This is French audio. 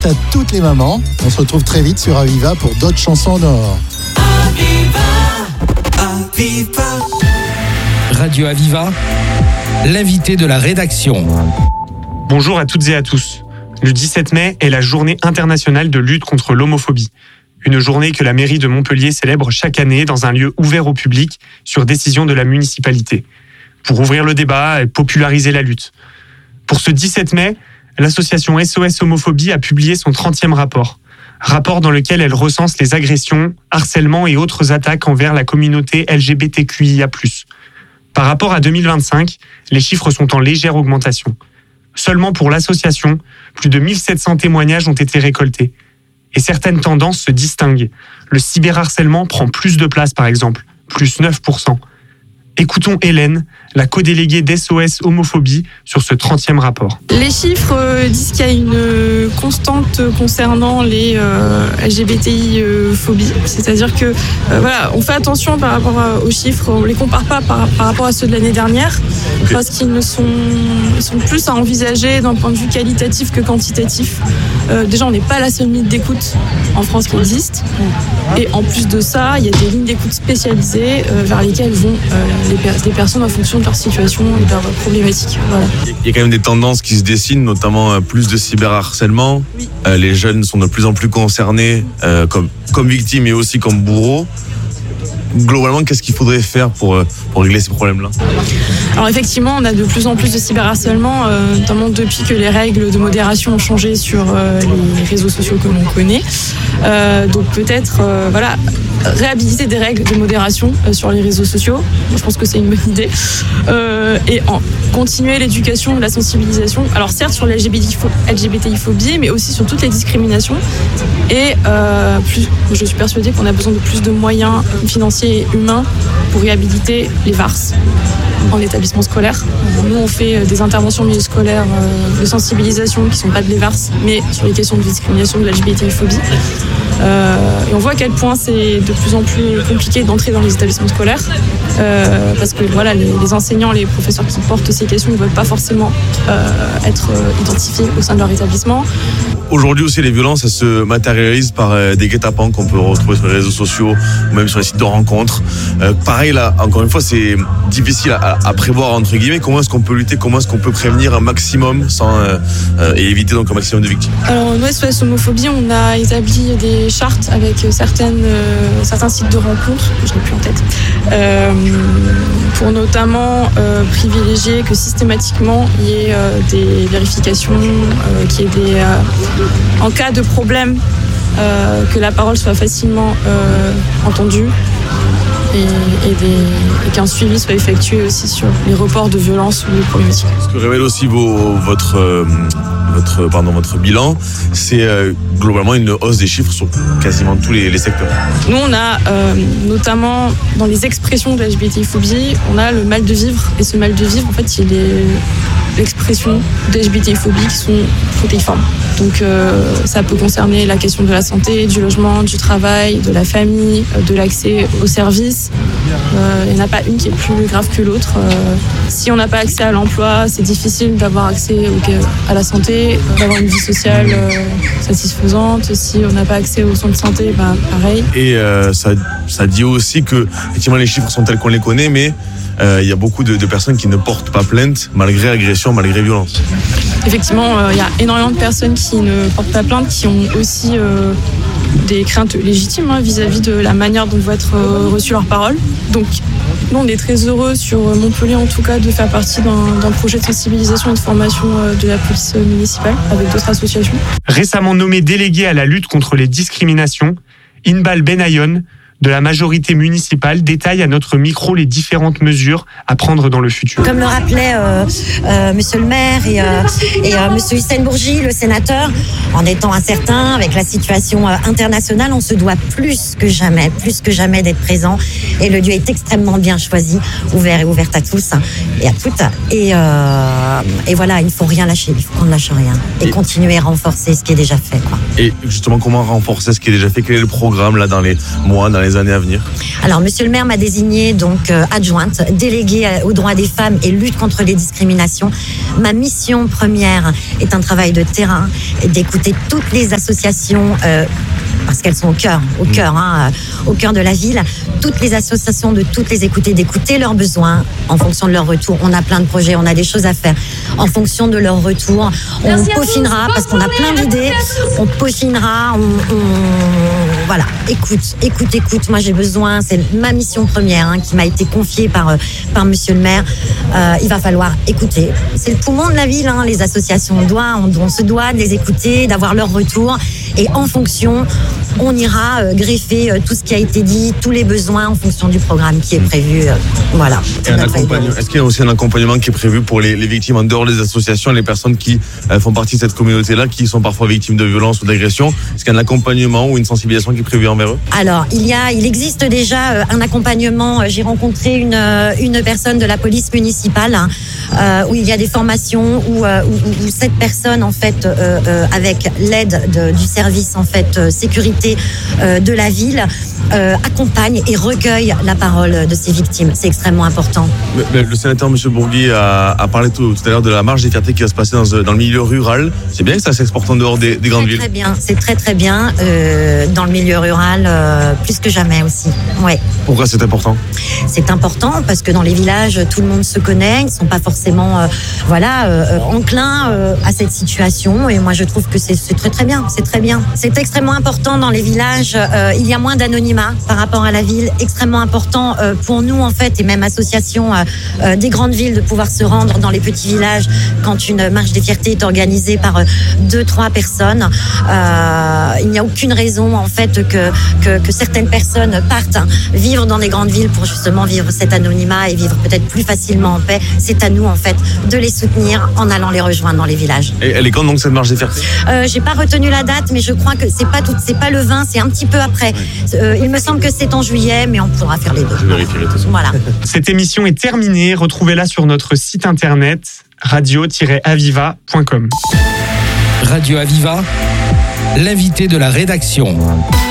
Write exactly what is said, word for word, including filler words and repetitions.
à toutes les mamans. On se retrouve très vite sur Aviva pour d'autres chansons en or. Aviva, Aviva. Radio Aviva, l'invité de la rédaction. Bonjour à toutes et à tous. Le dix-sept mai est la journée internationale de lutte contre l'homophobie. Une journée que la mairie de Montpellier célèbre chaque année dans un lieu ouvert au public sur décision de la municipalité, pour ouvrir le débat et populariser la lutte. Pour ce dix-sept mai, l'association S O S Homophobie a publié son trentième rapport. Rapport dans lequel elle recense les agressions, harcèlements et autres attaques envers la communauté L G B T Q I A plus. Par rapport à deux mille vingt-cinq, les chiffres sont en légère augmentation. Seulement pour l'association, plus de mille sept cents témoignages ont été récoltés. Et certaines tendances se distinguent. Le cyberharcèlement prend plus de place par exemple, plus neuf pour cent. Écoutons Hélène, la co-déléguée d'S O S Homophobie, sur ce trentième rapport. Les chiffres euh, disent qu'il y a une euh, constante concernant les euh, L G B T I-phobies. C'est-à-dire que euh, voilà, on fait attention par rapport à, aux chiffres, on ne les compare pas par, par rapport à ceux de l'année dernière, okay. Parce qu'ils ne sont, ils sont plus à envisager d'un point de vue qualitatif que quantitatif. Euh, déjà, on n'est pas la seule ligne d'écoute en France qui existe. Et en plus de ça, il y a des lignes d'écoute spécialisées euh, vers lesquelles vont euh, les, per- les personnes en fonction de leur situation et de leurs problématiques. Voilà. Il y a quand même des tendances qui se dessinent, notamment euh, plus de cyberharcèlement. Oui. Euh, les jeunes sont de plus en plus concernés euh, comme, comme victimes et aussi comme bourreaux. Globalement, qu'est-ce qu'il faudrait faire pour, pour régler ces problèmes-là ? Alors effectivement, on a de plus en plus de cyberharcèlement, euh, notamment depuis que les règles de modération ont changé sur euh, les réseaux sociaux que l'on connaît. Euh, donc peut-être euh, voilà, réhabiliter des règles de modération euh, sur les réseaux sociaux. Je pense que c'est une bonne idée. Euh, et en, continuer l'éducation, la sensibilisation. Alors certes sur l'L G B T I-phobie, mais aussi sur toutes les discriminations. Et euh, plus, je suis persuadée qu'on a besoin de plus de moyens financiers et humains pour réhabiliter les V A R S en établissement scolaire. Nous, on fait des interventions milieu scolaire de sensibilisation qui ne sont pas de l'E V A R S, mais sur les questions de discrimination, de la L G B T I-phobie. Euh, et on voit à quel point c'est de plus en plus compliqué d'entrer dans les établissements scolaires, euh, parce que voilà, les, les enseignants, les professeurs qui portent ces questions ne veulent pas forcément euh, être identifiés au sein de leur établissement. Aujourd'hui aussi, les violences, elles se matérialisent par euh, des guet-apens qu'on peut retrouver sur les réseaux sociaux ou même sur les sites de rencontres. Euh, pareil, là, encore une fois, c'est difficile à, à prévoir, entre guillemets. Comment est-ce qu'on peut lutter, comment est-ce qu'on peut prévenir un maximum sans, euh, euh, et éviter donc un maximum de victimes ? Alors, nous, S O S Homophobie, on a établi des chartes avec certaines, euh, certains sites de rencontres, que je n'ai plus en tête, euh, pour notamment euh, privilégier que systématiquement il y ait euh, des vérifications, euh, qu'il y ait des... Euh, en cas de problème, euh, que la parole soit facilement euh, entendue et, et, des, et qu'un suivi soit effectué aussi sur les reports de violence ou de problématiques. Ce que révèle aussi vos, votre, euh, votre, pardon, votre bilan, c'est euh, globalement une hausse des chiffres sur quasiment tous les, les secteurs. Nous, on a euh, notamment dans les expressions de la L G B T I-phobie, on a le mal de vivre. Et ce mal de vivre, en fait, il est l'expression des L G B T I-phobies qui sont protéiformes. Donc euh, ça peut concerner la question de la santé, du logement, du travail, de la famille, de l'accès aux services. Euh, il n'y en a pas une qui est plus grave que l'autre. Euh, si on n'a pas accès à l'emploi, c'est difficile d'avoir accès au, à la santé, d'avoir une vie sociale euh, satisfaisante. Si on n'a pas accès aux soins de santé, bah, pareil. Et euh, ça, ça dit aussi que effectivement les chiffres sont tels qu'on les connaît, mais il euh, y a beaucoup de, de personnes qui ne portent pas plainte malgré agression, malgré violence. Effectivement, il euh, y a énormément de personnes qui ne portent pas plainte, qui ont aussi euh, des craintes légitimes hein, vis-à-vis de la manière dont vont être euh, reçues leurs paroles. Donc, nous, on est très heureux sur Montpellier, en tout cas, de faire partie d'un, d'un projet de sensibilisation et de formation euh, de la police municipale avec d'autres associations. Récemment nommée déléguée à la lutte contre les discriminations, Inbal Benayon, de la majorité municipale, détaille à notre micro les différentes mesures à prendre dans le futur. Comme le rappelait euh, euh, monsieur le maire et, euh, et euh, monsieur Hussein Bourgi, le sénateur, en étant incertain avec la situation euh, internationale, on se doit plus que jamais, plus que jamais d'être présent. Et le lieu est extrêmement bien choisi, ouvert et ouvert à tous et à toutes. Et, euh, et voilà, il ne faut rien lâcher, il faut qu'on ne lâche rien. Et, et continuer à renforcer ce qui est déjà fait, quoi. Et justement, comment renforcer ce qui est déjà fait ? Quel est le programme là dans les mois, dans les les années à venir? Alors, monsieur le maire m'a désignée donc euh, adjointe, déléguée aux droits des femmes et lutte contre les discriminations. Ma mission première est un travail de terrain, d'écouter toutes les associations euh, parce qu'elles sont au cœur, au cœur, hein, au cœur de la ville. Toutes les associations, de toutes les écouter, d'écouter leurs besoins en fonction de leur retour. On a plein de projets, on a des choses à faire. En fonction de leur retour, on Merci peaufinera parce qu'on a plein d'idées. On peaufinera, on, on voilà. Écoute, écoute, écoute. Moi, j'ai besoin. C'est ma mission première hein, qui m'a été confiée par par Monsieur le maire. Euh, il va falloir écouter. C'est le poumon de la ville. Hein, les associations, on doit, on, on se doit de les écouter, d'avoir leur retour. Et en fonction, on ira euh, greffer euh, tout ce qui a été dit, tous les besoins en fonction du programme qui est prévu. Euh, voilà. Est-ce qu'il y a aussi un accompagnement qui est prévu pour les, les victimes en dehors des associations, les personnes qui euh, font partie de cette communauté-là, qui sont parfois victimes de violences ou d'agressions? Est-ce qu'il y a un accompagnement ou une sensibilisation qui est prévue envers eux? Alors, il y a, il existe déjà euh, un accompagnement. J'ai rencontré une, euh, une personne de la police municipale hein, euh, où il y a des formations où, euh, où, où cette personne, en fait, euh, euh, avec l'aide de, du service en fait euh, sécurité euh, de la ville, euh, accompagne et recueille la parole de ces victimes. C'est extrêmement important. Mais, mais le sénateur M. Bourgui a, a parlé tout, tout à l'heure de la marche des fiertés qui va se passer dans, dans le milieu rural. C'est bien que ça s'exporte en dehors des, des grandes très, villes. Très bien, c'est très très bien euh, dans le milieu rural, euh, plus que jamais aussi. Ouais. Pourquoi c'est important? C'est important parce que dans les villages, tout le monde se connaît, ils ne sont pas forcément, euh, voilà, euh, enclins euh, à cette situation. Et moi, je trouve que c'est, c'est très très bien. C'est très bien. C'est extrêmement important dans les villages. Euh, il y a moins d'anonymat par rapport à la ville. Extrêmement important euh, pour nous en fait et même association euh, euh, des grandes villes de pouvoir se rendre dans les petits villages quand une marche des fiertés est organisée par euh, deux trois personnes. Euh, il n'y a aucune raison en fait que que, que certaines personnes partent hein, vivre dans des grandes villes pour justement vivre cet anonymat et vivre peut-être plus facilement en paix. C'est à nous en fait de les soutenir en allant les rejoindre dans les villages. Et elle est quand donc cette marche des fiertés? euh, J'ai pas retenu la date, mais je crois que c'est pas tout, c'est pas le vingt, c'est un petit peu après. Euh, il me semble que c'est en juillet, mais on pourra faire les deux. Je vérifierai tout ça. Voilà. Cette émission est terminée. Retrouvez-la sur notre site internet radio tiret aviva point com. Radio Aviva, l'invité de la rédaction.